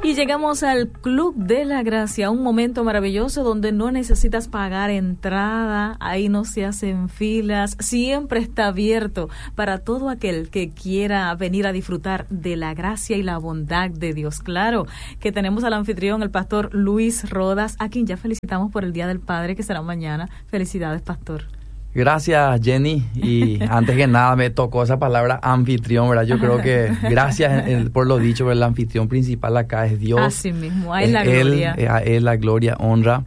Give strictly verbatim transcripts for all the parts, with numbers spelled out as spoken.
Y llegamos al Club de la Gracia, un momento maravilloso donde no necesitas pagar entrada, ahí no se hacen filas, siempre está abierto para todo aquel que quiera venir a disfrutar de la gracia y la bondad de Dios. Claro que tenemos al anfitrión, el pastor Luis Rodas, a quien ya felicitamos por el Día del Padre, que será mañana. Felicidades, pastor. Gracias, Jenny, y antes que nada me tocó esa palabra anfitrión, ¿verdad? Yo creo que gracias el, por lo dicho, pero el anfitrión principal acá es Dios. Así mismo, a él la gloria. Él, a él la gloria, honra,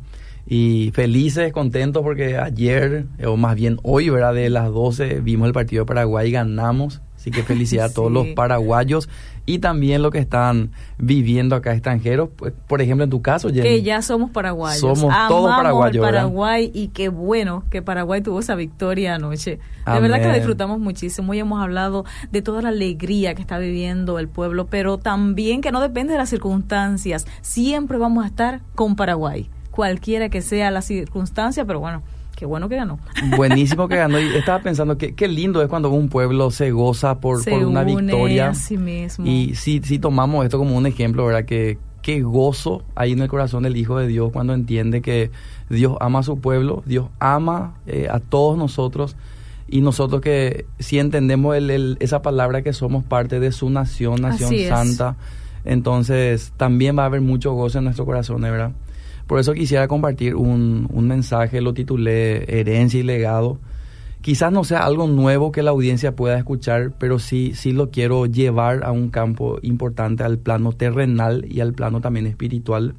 y felices, contentos porque ayer, o más bien hoy, ¿verdad? De las doce vimos el partido de Paraguay y ganamos, así que felicidad sí. a todos los paraguayos y también los que están viviendo acá extranjeros, pues, por ejemplo en tu caso, Jenny. Que ya somos paraguayos. Somos Amamos todos paraguayos, el Paraguay, ¿verdad? Y qué bueno que Paraguay tuvo esa victoria anoche. De Amén. Verdad que la disfrutamos muchísimo y hemos hablado de toda la alegría que está viviendo el pueblo, pero también que no depende de las circunstancias. Siempre vamos a estar con Paraguay, cualquiera que sea la circunstancia, pero bueno, qué bueno que ganó. Buenísimo que ganó. Y estaba pensando que qué lindo es cuando un pueblo se goza por, se por una une victoria. A sí mismo. Y si, si tomamos esto como un ejemplo, ¿verdad? Que qué gozo hay en el corazón del Hijo de Dios cuando entiende que Dios ama a su pueblo, Dios ama eh, a todos nosotros, y nosotros que si entendemos el, el, esa palabra que somos parte de su nación, nación Así santa, es. Entonces también va a haber mucho gozo en nuestro corazón, ¿verdad? Por eso quisiera compartir un, un mensaje, lo titulé Herencia y Legado. Quizás no sea algo nuevo que la audiencia pueda escuchar, pero sí, sí lo quiero llevar a un campo importante, al plano terrenal y al plano también espiritual.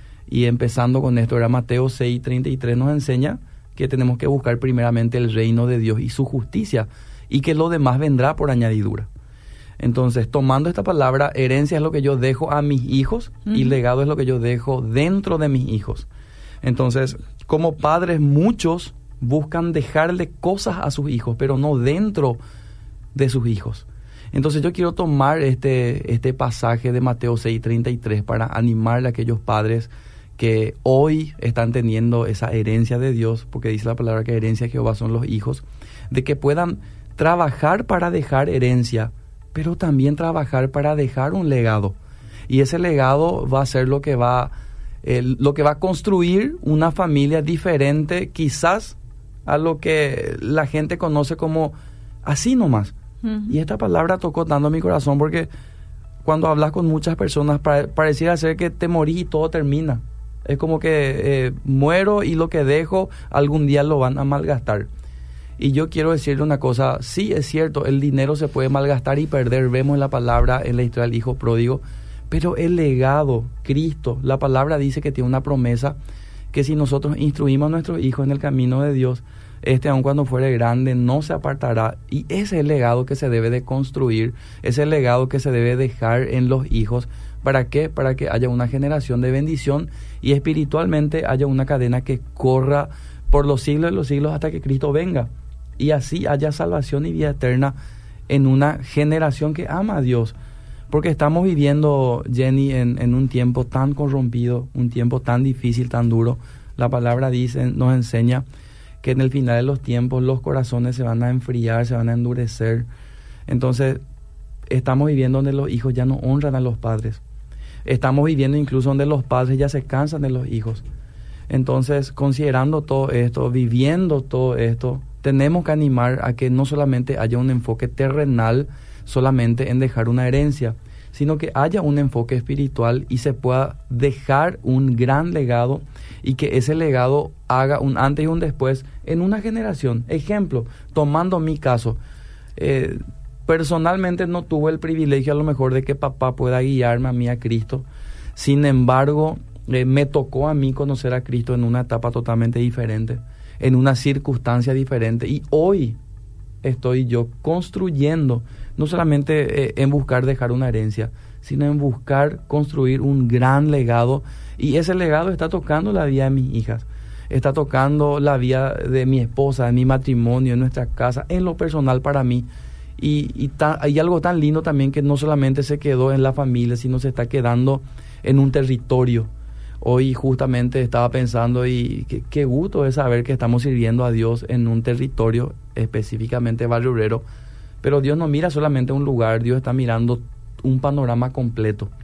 Y empezando con esto, era Mateo seis treinta y tres nos enseña que tenemos que buscar primeramente el reino de Dios y su justicia, y que lo demás vendrá por añadidura. Entonces, tomando esta palabra, herencia es lo que yo dejo a mis hijos uh-huh. y legado es lo que yo dejo dentro de mis hijos. Entonces, como padres, muchos buscan dejarle cosas a sus hijos, pero no dentro de sus hijos. Entonces, yo quiero tomar este, este pasaje de Mateo seis treinta y tres para animarle a aquellos padres que hoy están teniendo esa herencia de Dios, porque dice la palabra que herencia de Jehová son los hijos, de que puedan trabajar para dejar herencia, pero también trabajar para dejar un legado. Y ese legado va a ser lo que va, eh, lo que va a construir una familia diferente, quizás a lo que la gente conoce como así nomás. Uh-huh. Y esta palabra tocó tanto mi corazón, porque cuando hablas con muchas personas pare, pareciera ser que te morís y todo termina. Es como que eh, muero y lo que dejo algún día lo van a malgastar. Y yo quiero decirle una cosa, sí es cierto, el dinero se puede malgastar y perder, vemos la palabra en la historia del hijo pródigo, pero el legado, Cristo, la palabra dice que tiene una promesa, que si nosotros instruimos a nuestros hijos en el camino de Dios, este aun cuando fuere grande no se apartará, y ese es el legado que se debe de construir, ese es el legado que se debe dejar en los hijos. ¿Para qué? Para que haya una generación de bendición y espiritualmente haya una cadena que corra por los siglos de los siglos hasta que Cristo venga. Y así haya salvación y vida eterna en una generación que ama a Dios. Porque estamos viviendo, Jenny, en, en un tiempo tan corrompido, un tiempo tan difícil, tan duro. La palabra dice, nos enseña que en el final de los tiempos los corazones se van a enfriar, se van a endurecer. Entonces, estamos viviendo donde los hijos ya no honran a los padres. Estamos viviendo incluso donde los padres ya se cansan de los hijos. Entonces, considerando todo esto, viviendo todo esto, tenemos que animar a que no solamente haya un enfoque terrenal, solamente en dejar una herencia, sino que haya un enfoque espiritual y se pueda dejar un gran legado, y que ese legado haga un antes y un después en una generación. Ejemplo, tomando mi caso, eh, personalmente no tuve el privilegio a lo mejor de que papá pueda guiarme a mí a Cristo. Sin embargo, eh, me tocó a mí conocer a Cristo en una etapa totalmente diferente, en una circunstancia diferente, y hoy estoy yo construyendo, no solamente eh, en buscar dejar una herencia, sino en buscar construir un gran legado, y ese legado está tocando la vida de mis hijas, está tocando la vida de mi esposa, de mi matrimonio, en nuestra casa, en lo personal para mí. Y, y ta, hay algo tan lindo también que no solamente se quedó en la familia, sino se está quedando en un territorio. Hoy justamente estaba pensando, y qué, qué gusto es saber que estamos sirviendo a Dios en un territorio, específicamente Barrio Obrero, pero Dios no mira solamente un lugar, Dios está mirando un panorama completo.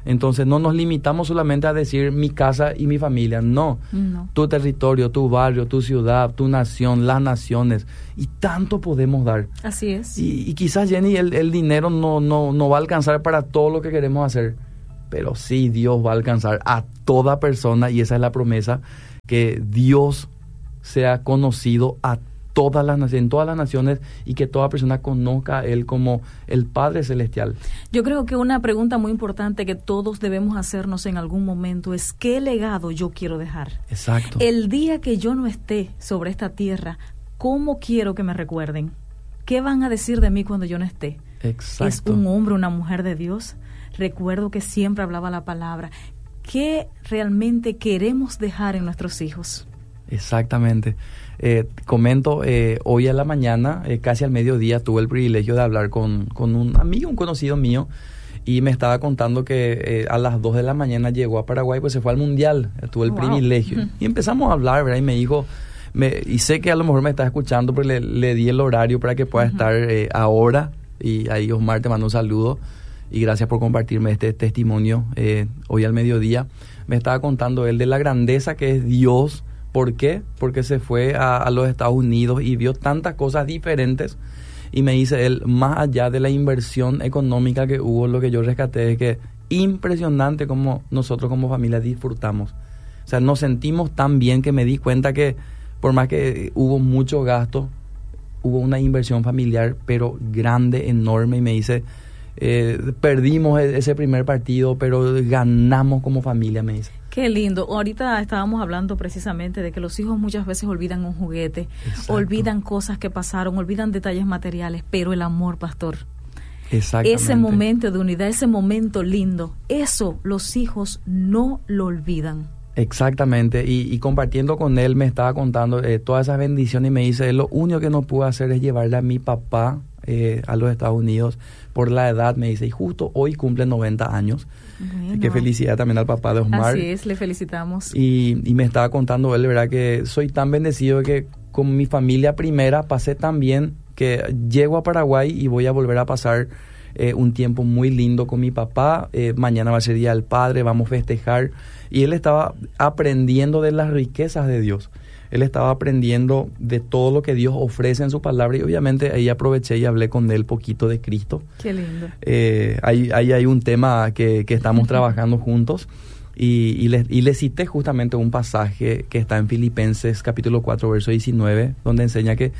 Entonces no nos limitamos solamente a decir mi casa y mi familia, no. no. Tu territorio, tu barrio, tu ciudad, tu nación, las naciones, y tanto podemos dar. Así es. Y, y quizás, Jenny, el, el dinero no, no, no va a alcanzar para todo lo que queremos hacer, pero sí Dios va a alcanzar a toda persona, y esa es la promesa, que Dios sea conocido a todas las naciones, en todas las naciones, y que toda persona conozca a Él como el Padre Celestial. Yo creo que una pregunta muy importante que todos debemos hacernos en algún momento es: ¿qué legado yo quiero dejar? Exacto. El día que yo no esté sobre esta tierra, ¿cómo quiero que me recuerden? ¿Qué van a decir de mí cuando yo no esté? Exacto. ¿Es un hombre, una mujer de Dios? Recuerdo que siempre hablaba la palabra. ¿Qué realmente queremos dejar en nuestros hijos? Exactamente. Eh, comento, eh, hoy a la mañana, eh, casi al mediodía, tuve el privilegio de hablar con, con un amigo, un conocido mío, y me estaba contando que eh, a las dos de la mañana llegó a Paraguay, pues se fue al Mundial, tuve el wow. privilegio. Uh-huh. Y empezamos a hablar, ¿verdad? Y me dijo, me, y sé que a lo mejor me está escuchando, pero le, le di el horario para que pueda uh-huh. estar eh, ahora, y ahí Osmar te mando un saludo, y gracias por compartirme este testimonio eh, hoy al mediodía. Me estaba contando él de la grandeza que es Dios. ¿Por qué? Porque se fue a, a los Estados Unidos y vio tantas cosas diferentes, y me dice él, más allá de la inversión económica que hubo, lo que yo rescaté es que impresionante como nosotros como familia disfrutamos. O sea, nos sentimos tan bien que me di cuenta que por más que hubo mucho gasto, hubo una inversión familiar, pero grande, enorme, y me dice, eh, perdimos ese primer partido, pero ganamos como familia, me dice. Qué lindo. Ahorita estábamos hablando precisamente de que los hijos muchas veces olvidan un juguete, Exacto. olvidan cosas que pasaron, olvidan detalles materiales, pero el amor, pastor. Exactamente. Ese momento de unidad, ese momento lindo, eso los hijos no lo olvidan. Exactamente. Y, y compartiendo con él me estaba contando eh, todas esas bendiciones, y me dice, lo único que no pude hacer es llevarle a mi papá eh, a los Estados Unidos por la edad, me dice, y justo hoy cumple noventa años. Bueno. Qué felicidad también al papá de Osmar. Así es, le felicitamos. Y, y me estaba contando él, ¿verdad? Que soy tan bendecido que con mi familia primera pasé tan bien que llego a Paraguay y voy a volver a pasar eh, un tiempo muy lindo con mi papá. Eh, mañana va a ser Día del Padre, vamos a festejar. Y él estaba aprendiendo de las riquezas de Dios. Él estaba aprendiendo de todo lo que Dios ofrece en su palabra, y obviamente ahí aproveché y hablé con él poquito de Cristo. Qué lindo. Eh, ahí, ahí hay un tema que, que estamos trabajando juntos, y, y, le, y le cité justamente un pasaje que está en Filipenses capítulo cuatro, verso diecinueve, donde enseña que,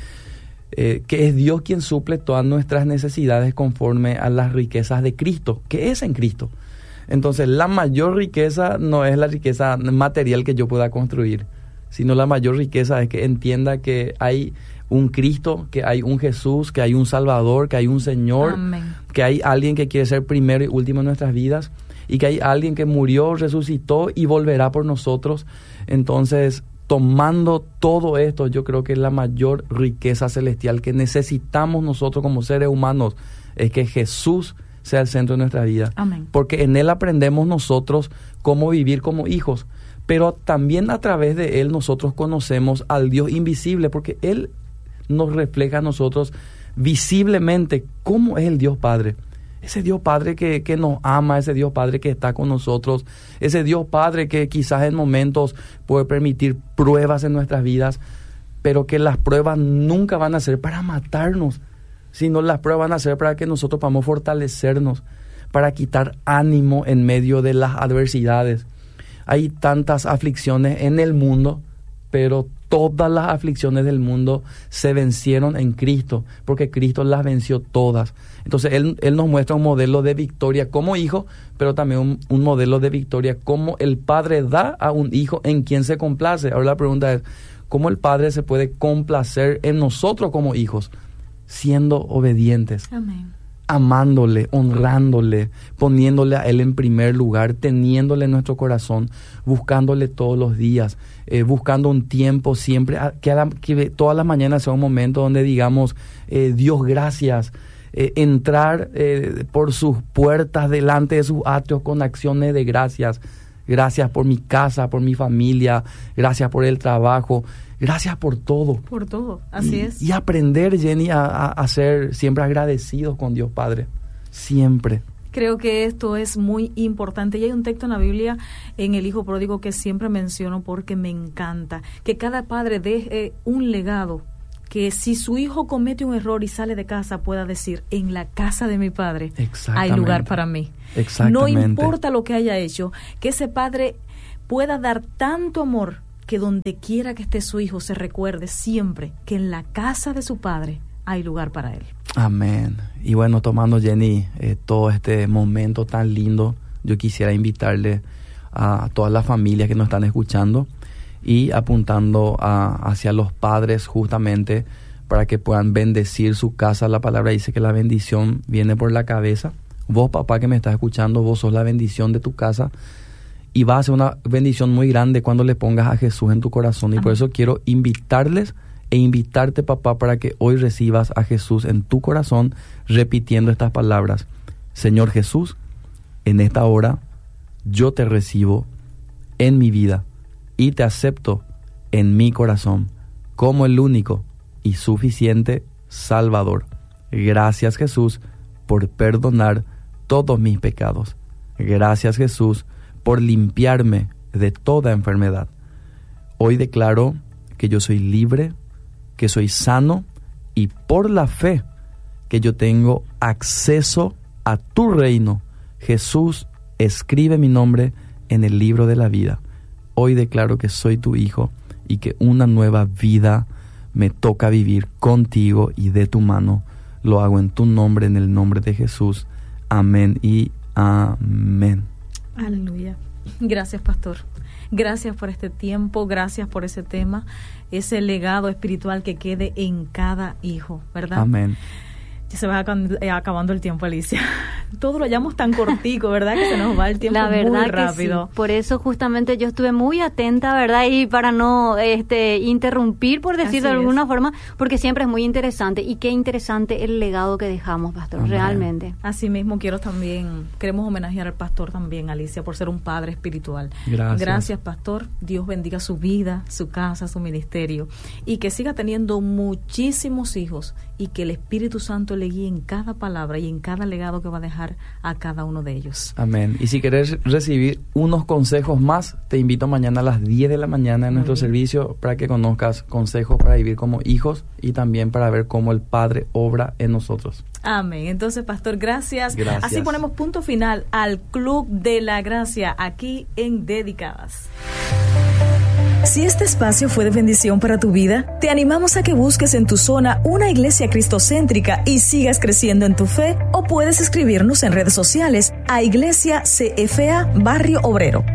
eh, que es Dios quien suple todas nuestras necesidades conforme a las riquezas de Cristo, que es en Cristo. Entonces la mayor riqueza no es la riqueza material que yo pueda construir, sino la mayor riqueza es que entienda que hay un Cristo, que hay un Jesús, que hay un Salvador, que hay un Señor, Amén. Que hay alguien que quiere ser primero y último en nuestras vidas, y que hay alguien que murió, resucitó y volverá por nosotros. Entonces, tomando todo esto, yo creo que la mayor riqueza celestial que necesitamos nosotros como seres humanos es que Jesús sea el centro de nuestra vida. Amén. Porque en Él aprendemos nosotros cómo vivir como hijos, pero también a través de Él nosotros conocemos al Dios invisible, porque Él nos refleja a nosotros visiblemente cómo es el Dios Padre. Ese Dios Padre que, que nos ama, ese Dios Padre que está con nosotros, ese Dios Padre que quizás en momentos puede permitir pruebas en nuestras vidas, pero que las pruebas nunca van a ser para matarnos, sino las pruebas van a ser para que nosotros podamos fortalecernos, para quitar ánimo en medio de las adversidades. Hay tantas aflicciones en el mundo, pero todas las aflicciones del mundo se vencieron en Cristo, porque Cristo las venció todas. Entonces Él, él nos muestra un modelo de victoria como hijo, pero también un, un modelo de victoria como el Padre da a un hijo en quien se complace. Ahora la pregunta es, ¿cómo el Padre se puede complacer en nosotros como hijos? Siendo obedientes. Amén. Amándole, honrándole, poniéndole a Él en primer lugar, teniéndole en nuestro corazón, buscándole todos los días, eh, buscando un tiempo siempre, a, que, a la, que todas las mañanas sea un momento donde digamos, eh, Dios, gracias, eh, entrar eh, por sus puertas, delante de sus atrios con acciones de gracias. Gracias por mi casa, por mi familia, gracias por el trabajo, gracias por todo. Por todo, así y, es. Y aprender, Jenny, a, a, a ser siempre agradecidos con Dios Padre, siempre. Creo que esto es muy importante y hay un texto en la Biblia en el Hijo Pródigo que siempre menciono porque me encanta, que cada padre deje un legado, que si su hijo comete un error y sale de casa pueda decir, en la casa de mi padre hay lugar para mí. No importa lo que haya hecho, que ese padre pueda dar tanto amor que donde quiera que esté su hijo se recuerde siempre que en la casa de su padre hay lugar para él. Amén. Y bueno, tomando, Jenny, eh, todo este momento tan lindo, yo quisiera invitarle a todas las familias que nos están escuchando y apuntando a, hacia los padres justamente para que puedan bendecir su casa. La palabra dice que la bendición viene por la cabeza. Vos, papá, que me estás escuchando, vos sos la bendición de tu casa y va a ser una bendición muy grande cuando le pongas a Jesús en tu corazón. Y Amén. Por eso quiero invitarles e invitarte, papá, para que hoy recibas a Jesús en tu corazón repitiendo estas palabras. Señor Jesús, en esta hora yo te recibo en mi vida y te acepto en mi corazón como el único y suficiente Salvador. Gracias, Jesús, por perdonar todos mis pecados. Gracias, Jesús, por limpiarme de toda enfermedad. Hoy declaro que yo soy libre, que soy sano y por la fe que yo tengo acceso a tu reino. Jesús, escribe mi nombre en el libro de la vida. Hoy declaro que soy tu hijo y que una nueva vida me toca vivir contigo y de tu mano. Lo hago en tu nombre, en el nombre de Jesús. Amén y amén. Aleluya. Gracias, pastor. Gracias por este tiempo, gracias por ese tema, ese legado espiritual que quede en cada hijo, ¿verdad? Amén. Ya se va acabando el tiempo, Alicia. Todo lo hallamos tan cortico, ¿verdad? Que se nos va el tiempo La verdad muy rápido. Que sí. Por eso justamente yo estuve muy atenta, ¿verdad? Y para no este interrumpir, por decir de alguna es. forma, porque siempre es muy interesante. Y qué interesante el legado que dejamos, pastor, Amén. realmente. Así mismo quiero también, queremos homenajear al pastor también, Alicia, por ser un padre espiritual. Gracias. Gracias, pastor. Dios bendiga su vida, su casa, su ministerio. Y que siga teniendo muchísimos hijos y que el Espíritu Santo le guíe en cada palabra y en cada legado que va a dejar a cada uno de ellos. Amén. Y si querés recibir unos consejos más, te invito mañana a las diez de la mañana en Muy nuestro bien. servicio para que conozcas consejos para vivir como hijos y también para ver cómo el Padre obra en nosotros. Amén. Entonces, pastor, gracias. Gracias. Así ponemos punto final al Club de la Gracia aquí en Dedicadas. Si este espacio fue de bendición para tu vida, te animamos a que busques en tu zona una iglesia cristocéntrica y sigas creciendo en tu fe, o puedes escribirnos en redes sociales a Iglesia C F A Barrio Obrero.